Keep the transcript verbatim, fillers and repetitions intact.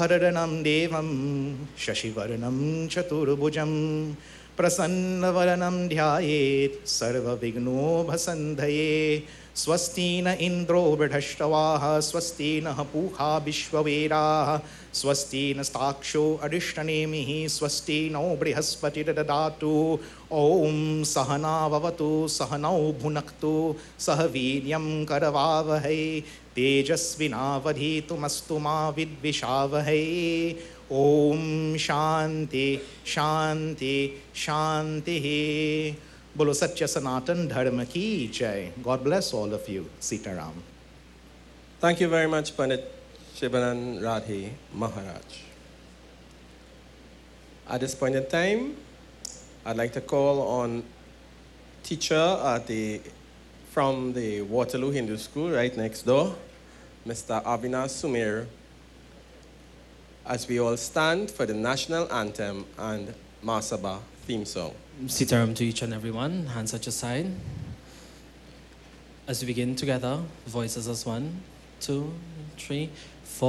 Haranam Devam Shashivaranam Chaturbhujam Prasannavaranam Dhyayet Sarva Vigno Bhasandhaye Swastina Indro Bridhashtavaha Swastina Puha Vishvaveraha Swastina Staksho Adishtanemihi Swastino Brihaspati Dadatu Om Sahana Vavatu Sahanau Bhunaktu Sahaviryam Karavavahai तेजस्विनावधीतुमस्तु मा विद्विषावहै ओम शांति शांति शांति बोलो सच्चे सनातन धर्म की जय. God bless all of you. Sitaram. Thank you very much, Pandit Shivanand Radhi Maharaj. At this point in time, I'd like to call on teacher at the from the Waterloo Hindu School right next door, Mister Avinash Sumir, as we all stand for the national anthem and Mahasabha theme song. Sitaram to each and everyone, hands at your side. As we begin together, voices as one, two, three, four.